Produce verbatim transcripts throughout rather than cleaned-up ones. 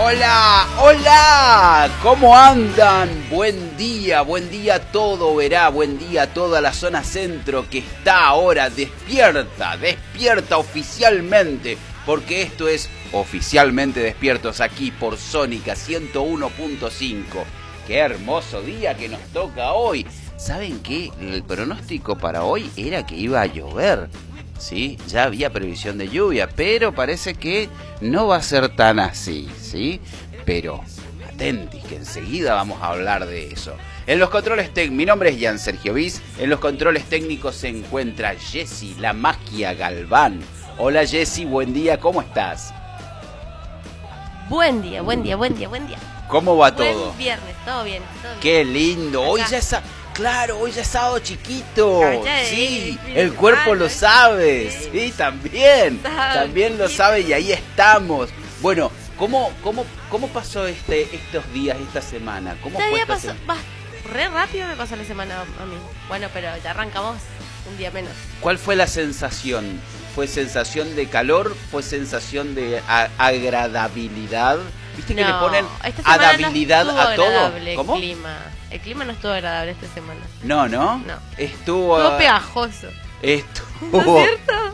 Hola, hola, ¿cómo andan? Buen día, buen día todo, verá, buen día toda la zona centro que está ahora despierta, despierta oficialmente, porque esto es Oficialmente Despiertos aquí por Sónica ciento uno punto cinco. Qué hermoso día que nos toca hoy. ¿Saben qué? El pronóstico para hoy era que iba a llover. Sí, ya había previsión de lluvia, pero parece que no va a ser tan así, ¿sí? Pero atentis, que enseguida vamos a hablar de eso. En los controles técnicos, mi nombre es Jan Sergio Bis, en los controles técnicos se encuentra Jessy, la magia Galván. Hola Jessy, buen día, ¿cómo estás? Buen día, buen día, buen día, buen día. ¿Cómo va todo? Buen viernes, todo bien, todo bien. Qué lindo, hoy Acá. ya es... Claro, hoy ya es sábado chiquito. Ya es Sí, el el cuerpo semana, lo sabe. sí. Sí, también. Sábado También lo chiquito. sabe y ahí estamos. Bueno, ¿cómo cómo cómo pasó este estos días, esta semana? ¿Cómo Este fue día esta pasó, semana? va, re rápido me pasó la semana a mí. Bueno, pero ya arrancamos un día menos. ¿Cuál fue la sensación? ¿Fue sensación de calor? ¿Fue sensación de a- agradabilidad? ¿Viste que No, le ponen esta semana adabilidad no estuvo a todo? agradable el ¿Cómo? clima. El clima no estuvo agradable esta semana. No, ¿no? No. Estuvo Estuvo pegajoso. Estuvo ¿No es cierto?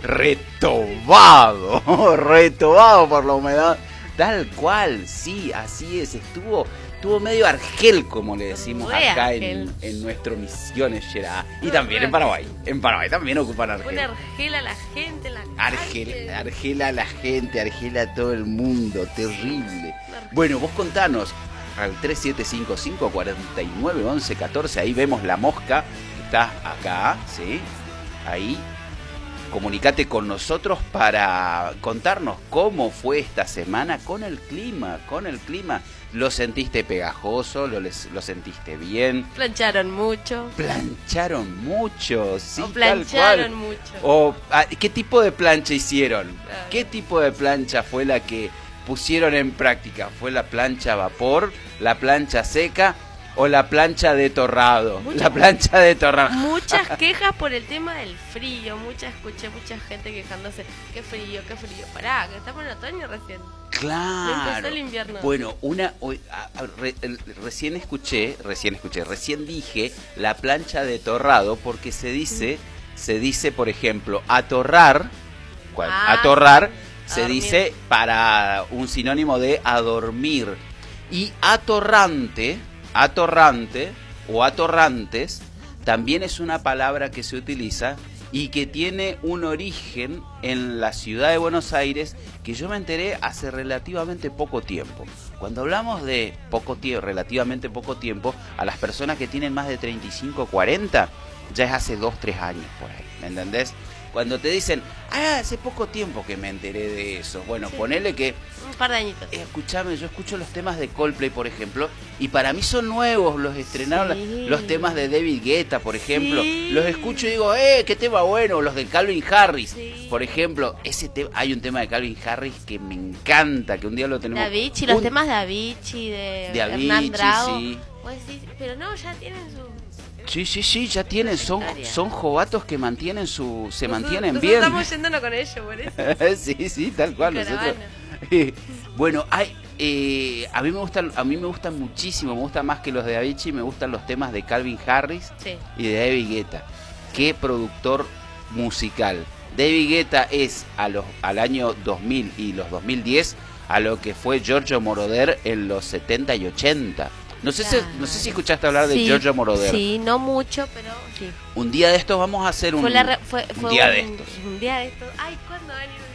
retobado, retobado por la humedad. Tal cual, sí, así es. Estuvo estuvo medio argel, como le decimos Re acá en, argel. en nuestro Misiones Gerais. Y Re también en argel. Paraguay. En Paraguay también ocupan argel. Pone argel a la gente en la Argel, calle. argela a la gente, argela a todo el mundo, terrible. Argel. Bueno, vos contanos al tres siete cinco cinco, cuatro nueve, once, catorce, ahí vemos la mosca, que está acá, ¿sí? Ahí, comunicate con nosotros para contarnos cómo fue esta semana con el clima, con el clima. ¿Lo sentiste pegajoso? ¿Lo, les- lo sentiste bien? Plancharon mucho. ¿Plancharon mucho? Sí, o tal plancharon cual. mucho. O, ah, ¿qué tipo de plancha hicieron? Claro. ¿Qué tipo de plancha fue la que pusieron en práctica? ¿Fue la plancha a vapor, la plancha seca o la plancha de torrado? Mucho- La plancha de torrado. Muchas quejas por el tema del frío. Mucha, escuché mucha gente quejándose. Qué frío, qué frío. Pará, que estamos en otoño recién. No Claro. empezó el invierno. Bueno, una hoy, a- a- re- el- recién escuché, recién escuché, recién dije la plancha de torrado porque se dice, se dice, por ejemplo, atorrar, cual- Ah, atorrar sí. se A dormir. dice para un sinónimo de a dormir. Y atorrante, atorrante o atorrantes también es una palabra que se utiliza y que tiene un origen en la ciudad de Buenos Aires que yo me enteré hace relativamente poco tiempo. Cuando hablamos de poco tiempo, relativamente poco tiempo, a las personas que tienen más de treinta y cinco, cuarenta, ya es hace dos, tres años por ahí, ¿me entendés? Cuando te dicen, ah, hace poco tiempo que me enteré de eso. Bueno, Sí. ponele que Un par de añitos. escuchame, yo escucho los temas de Coldplay, por ejemplo, y para mí son nuevos, los estrenaron, Sí. los temas de David Guetta, por ejemplo, Sí. los escucho y digo, eh, qué tema bueno, los de Calvin Harris, Sí. por ejemplo, ese tema, hay un tema de Calvin Harris que me encanta, que un día lo tenemos. Davichi, los un- temas de Avicii, de, De Avicii, Hernán Drago. sí. Vos decís, pero no, ya tienen su... Sí, sí, sí, ya tienen, son, Trayectoria. son jovatos que mantienen su, se mantienen Nosotros bien. estamos yéndonos con ellos, por eso. Sí, sí, tal cual. En Nosotros. Bueno, hay, eh, a mí me gustan, a mí me gustan muchísimo, me gustan más que los de Avicii, me gustan los temas de Calvin Harris Sí. y de David Guetta. Qué productor musical. David Guetta es a los, al año dos mil y los dos mil diez a lo que fue Giorgio Moroder en los setenta y ochenta. No sé, Claro. si, no sé si escuchaste hablar de Sí, Giorgio Moroder. Sí, no mucho, pero sí. Un día de estos vamos a hacer un, Fue la re- fue, un fue día de estos. Un día de estos. Ay, ¿cuándo va a venir